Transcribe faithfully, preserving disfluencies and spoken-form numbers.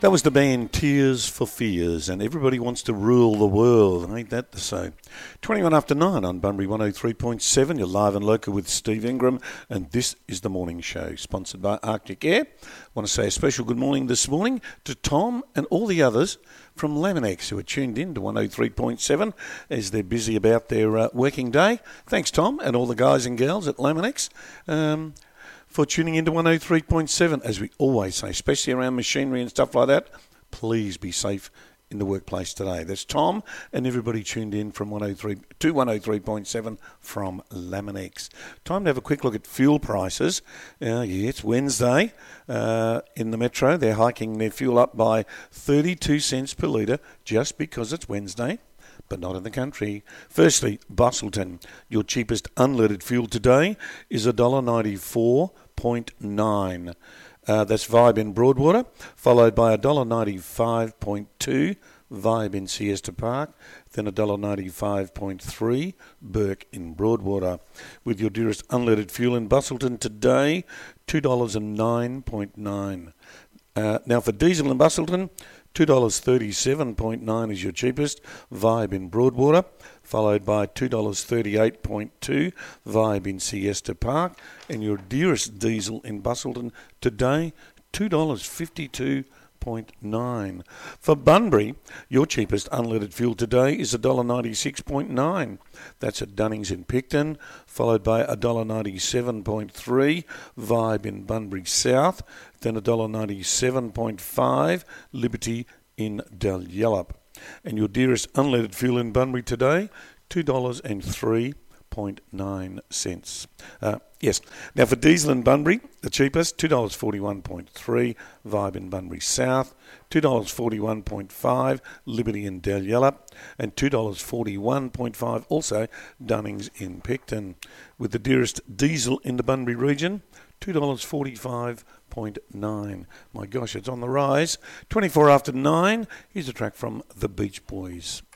That was the band Tears for Fears, and everybody wants to rule the world. Ain't that the same? twenty-one after nine on Bunbury one oh three point seven. You're live and local with Steve Ingram, and this is the morning show, sponsored by Arctic Air. I want to say a special good morning this morning to Tom and all the others from Laminex who are tuned in to one oh three point seven as they're busy about their uh, working day. Thanks, Tom, and all the guys and girls at Laminex. Um... for tuning into one oh three point seven. As we always say, especially around machinery and stuff like that, please be safe in the workplace today. That's Tom and everybody tuned in from one oh three to one oh three point seven from Laminex. Time to have a quick look at fuel prices. Uh, yeah, it's Wednesday uh, in the Metro. They're hiking their fuel up by thirty-two cents per litre just because it's Wednesday, but not in the country. Firstly, Busselton, your cheapest unleaded fuel today is one dollar ninety-four point nine. Uh, that's Vibe in Broadwater, followed by one dollar ninety-five point two, Vibe in Siesta Park, then one dollar ninety-five point three, Burke in Broadwater. With your dearest unleaded fuel in Busselton today, two dollars nine point nine. Uh, now for diesel in Busselton, two dollars thirty-seven point nine is your cheapest, Vibe in Broadwater, followed by two dollars thirty-eight point two, Vibe in Siesta Park, and your dearest diesel in Busselton today, two dollars fifty-two point nine. For Bunbury, your cheapest unleaded fuel today is one dollar ninety-six point nine. That's at Dunnings in Picton, followed by one dollar ninety-seven point three, Vibe in Bunbury South, then one dollar ninety-seven point five, Liberty in Dalyellop. And your dearest unleaded fuel in Bunbury today, two dollars three point nine cents. Uh, yes. Now for diesel in Bunbury, the cheapest, two dollars forty-one point three, Vibe in Bunbury South, two dollars forty-one point five, Liberty in Dalyellop, and two dollars forty-one point five also Dunnings in Picton. With the dearest diesel in the Bunbury region, two dollars forty-five point nine. My gosh, it's on the rise. twenty-four after nine. Here's a track from the Beach Boys.